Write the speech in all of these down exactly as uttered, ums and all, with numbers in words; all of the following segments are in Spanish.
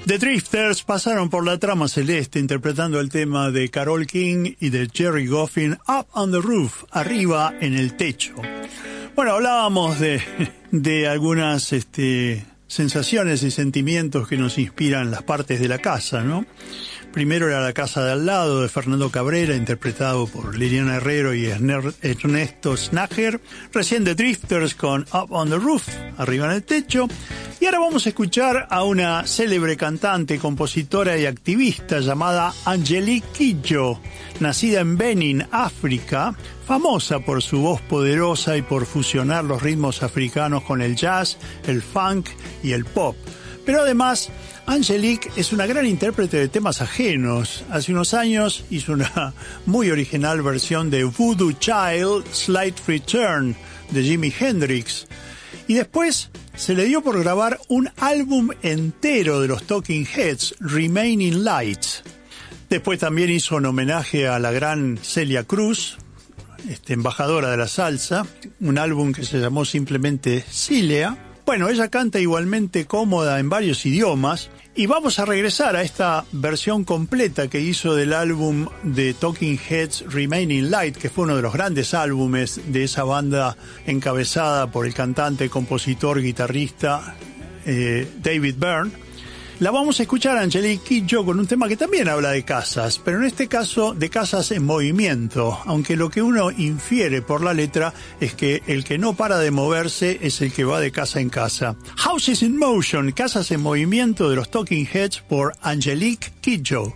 The Drifters pasaron por la trama celeste interpretando el tema de Carole King y de Gerry Goffin, Up on the Roof, arriba en el techo. Bueno, hablábamos de, de algunas este, sensaciones y sentimientos que nos inspiran las partes de la casa, ¿no? Primero era La casa de al lado, de Fernando Cabrera, interpretado por Liliana Herrero y Ernesto Snager. Recién The Drifters con Up on the Roof, arriba en el techo. Y ahora vamos a escuchar a una célebre cantante, compositora y activista llamada Angelique Kidjo, nacida en Benin, África, famosa por su voz poderosa y por fusionar los ritmos africanos con el jazz, el funk y el pop. Pero además, Angelique es una gran intérprete de temas ajenos. Hace unos años hizo una muy original versión de Voodoo Child, Slight Return, de Jimi Hendrix. Y después se le dio por grabar un álbum entero de los Talking Heads, Remaining Lights. Después también hizo un homenaje a la gran Celia Cruz, este, embajadora de la salsa, un álbum que se llamó simplemente Cilia. Bueno, ella canta igualmente cómoda en varios idiomas y vamos a regresar a esta versión completa que hizo del álbum de Talking Heads Remaining Light, que fue uno de los grandes álbumes de esa banda encabezada por el cantante, compositor, guitarrista eh, David Byrne. La vamos a escuchar a Angelique Kidjo con un tema que también habla de casas, pero en este caso de casas en movimiento, aunque lo que uno infiere por la letra es que el que no para de moverse es el que va de casa en casa. Houses in Motion, Casas en Movimiento de los Talking Heads por Angelique Kidjo.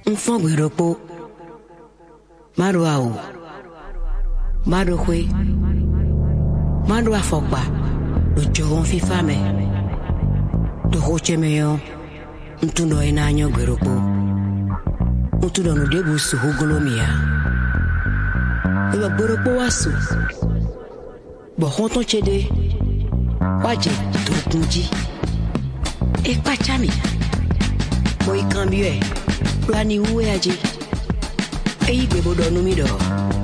Maruau, Maruhui, Maruafokba, Luchogon Fifame, Duhochemeo. Ntuno enanyo gweropo Ntuno nudebu suhugolomia Eba gweropo wasu Bo honton chede Waje tokunji Ekpa chami Bo ikambie Plani uwe aji Eyi bebo do numido